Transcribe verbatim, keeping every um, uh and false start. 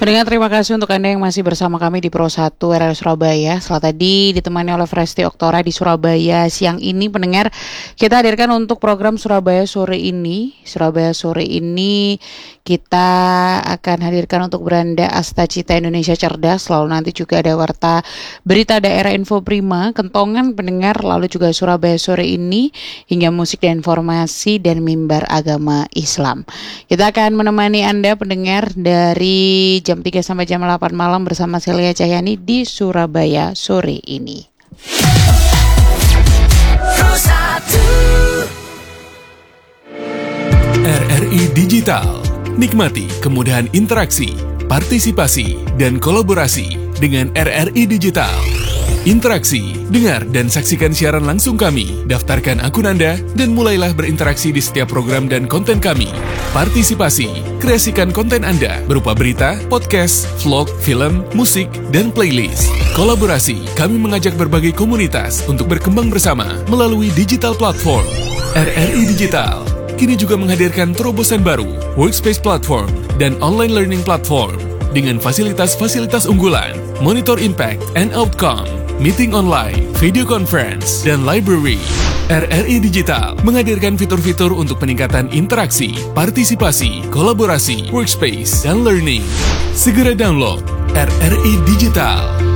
Pendengar, terima kasih untuk Anda yang masih bersama kami di Pro satu R R Surabaya. Setelah tadi ditemani oleh Fresti Oktora di Surabaya siang ini, pendengar, kita hadirkan untuk program Surabaya Sore ini. Surabaya Sore ini kita akan hadirkan untuk beranda Asta Cita Indonesia Cerdas. Lalu nanti juga ada warta berita daerah Info Prima, kentongan pendengar, lalu juga Surabaya Sore ini hingga musik dan informasi dan mimbar agama Islam. Kita akan menemani Anda pendengar dari jam tiga sampai jam delapan malam bersama Celia Cahyani di Surabaya Sore ini. R R I Digital. Nikmati kemudahan interaksi, partisipasi, dan kolaborasi dengan R R I Digital. Interaksi, dengar dan saksikan siaran langsung kami, daftarkan akun Anda, dan mulailah berinteraksi di setiap program dan konten kami. Partisipasi, kreasikan konten Anda berupa berita, podcast, vlog, film, musik, dan playlist. Kolaborasi, kami mengajak berbagai komunitas untuk berkembang bersama melalui digital platform. R R I Digital kini juga menghadirkan terobosan baru, workspace platform, dan online learning platform dengan fasilitas-fasilitas unggulan, monitor impact and outcome, meeting online, video conference, dan library. R R I Digital menghadirkan fitur-fitur untuk peningkatan interaksi, partisipasi, kolaborasi, workspace, dan learning. Segera download R R I Digital.